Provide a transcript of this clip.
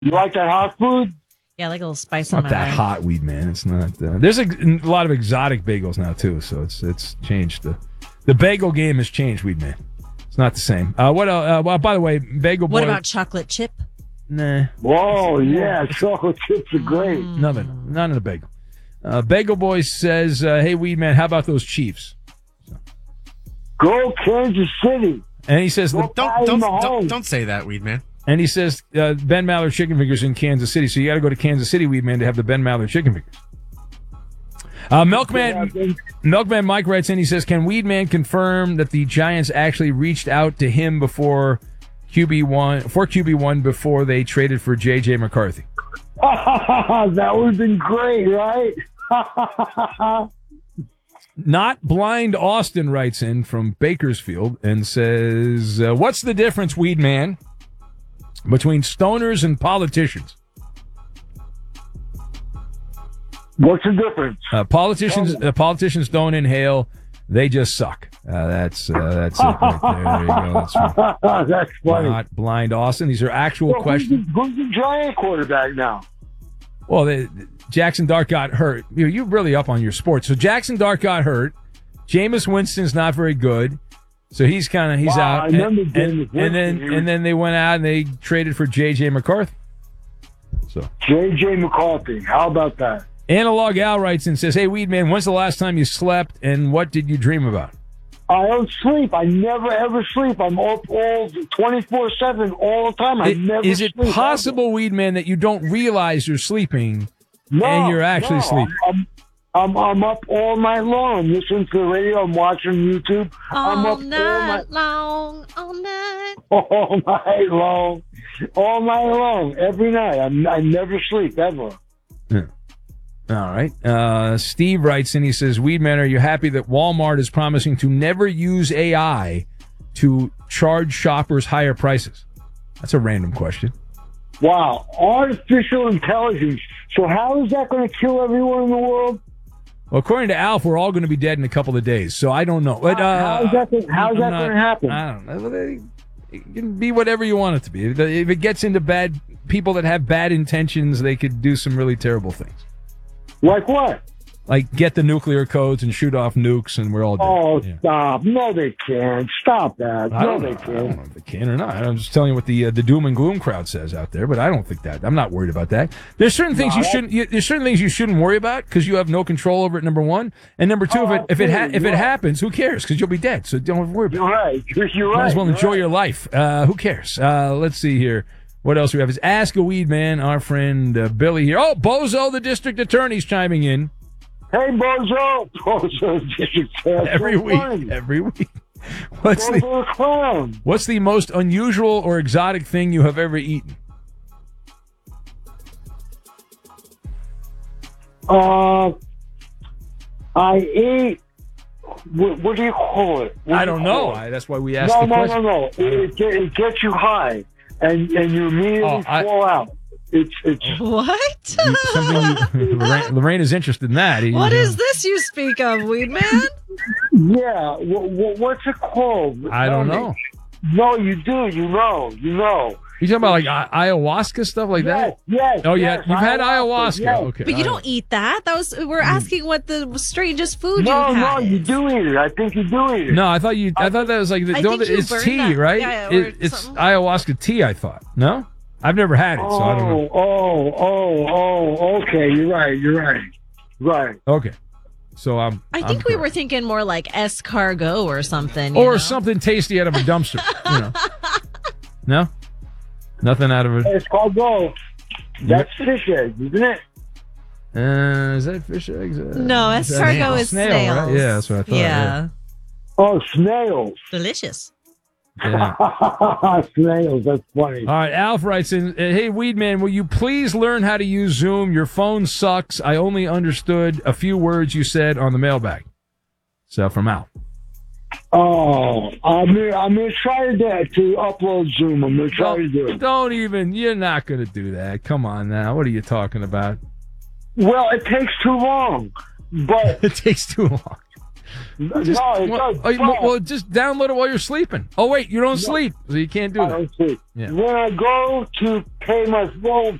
You like that hot food? Yeah, like a little spice It's on not my that eye. hot, weed man. It's not. There's a lot of exotic bagels now too, so it's changed. The bagel game has changed, weed man. It's not the same. What else? Well, by the way, bagel boy. What about chocolate chip? Nah. Whoa, yeah, chocolate chips are great. Nothing. Not in a bagel. Bagel boy says, "Hey, weed man, how about those Chiefs?" Go Kansas City. And he says, Don't say that, weed man. And he says, Ben Maller chicken fingers in Kansas City. So you got to go to Kansas City, weed man, to have the Ben Maller chicken fingers. Milkman Mike writes in. He says, "Can weed man confirm that the Giants actually reached out to him before QB1 before they traded for J.J. McCarthy?" That would have been great, right? Not Blind Austin writes in from Bakersfield and says, "What's the difference, weed man, between stoners and politicians?" What's the difference? Politicians don't inhale; they just suck. That's it right there. There you go. That's funny. Not Blind Austin. These are actual questions. Who's the Giant quarterback now? Well, Jackson Dart got hurt. You're really up on your sports. So Jackson Dart got hurt. Jameis Winston's not very good. So he's out. I remember Jameis and then they went out and they traded for J.J. McCarthy. So J.J. McCarthy. How about that? Analog Al writes and says, "Hey, weed man, when's the last time you slept and what did you dream about?" I don't sleep. I never, ever sleep. I'm up all 24/7 all the time. Is it possible, weed man, that you don't realize you're sleeping and you're actually sleeping? I'm up all night long. I'm listening to the radio. I'm watching YouTube. I'm up All night long, every night. I never sleep ever. Yeah. All right. Steve writes in. He says, "Weed man, are you happy that Walmart is promising to never use AI to charge shoppers higher prices?" That's a random question. Wow, artificial intelligence. So how is that going to kill everyone in the world? Well, according to Alf, we're all going to be dead in a couple of days, so I don't know. But, how's that going to happen? I don't know. It can be whatever you want it to be. If it gets into bad people that have bad intentions, they could do some really terrible things. Like what? Like get the nuclear codes and shoot off nukes, and we're all dead. Oh, yeah. Stop. No, they can't. Stop that. No, they can't. I don't know if they can or not. I'm just telling you what the doom and gloom crowd says out there, but I don't think that. I'm not worried about that. There's certain things there's certain things you shouldn't worry about because you have no control over it, number one. And number two, if it happens, who cares? Because you'll be dead, so don't worry about it. You're right. You're right. Might as well enjoy your life. Who cares? Let's see here. What else we have is Ask a Weed Man, our friend Billy here. Oh, Bozo, the district attorney's chiming in. Hey, Bozo. Bozo, district attorney. Every week. What's the most unusual or exotic thing you have ever eaten? I ate. What do you call it? I don't know. That's why we asked the question. No. It gets you high, and you immediately fall out. It's what? Lorraine is interested in that. What is this you speak of, weed man? Yeah. What's it called? I don't know. No, you do. You know. You talking about like ayahuasca stuff like that? Yes. Oh yeah, you've had ayahuasca. Yes. Okay, But you don't eat that. We're asking what the strangest food you had. No, you do eat it. I think you do eat it. No, I thought that was like it's tea, that. right? Yeah, it's ayahuasca tea. I thought. No, I've never had it, so I don't know. Okay. You're right. Okay, so I think we were thinking more like escargot or something, or something tasty out of a dumpster. No. Nothing out of it. Escargot. That's fish eggs, isn't it? Is that fish eggs? No, escargot is snails. Right? Yeah, that's what I thought. Yeah. Oh, snails. Delicious. Yeah. Snails, that's funny. All right, Alf writes in, "Hey, Weed Man, will you please learn how to use Zoom? Your phone sucks. I only understood a few words you said on the mailbag." So, from Alf. Oh, I'm gonna try to upload Zoom. I'm gonna try to do it. You're not gonna do that. Come on now. What are you talking about? Well, it takes too long. But it takes too long. Just, no, it well, does. well, just download it while you're sleeping. Oh wait, you don't sleep, so you can't do I that. don't see. Yeah. When I go to pay my phone